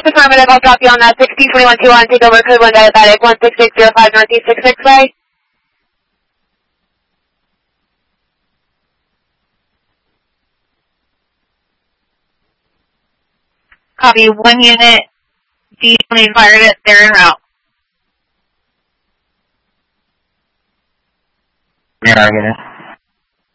Affirmative, I'll drop you on that 602121, take over code 1 diabetic 16605 Northeast 66 Way. Copy, 1 unit, D20 fired it, they're en route. Negative.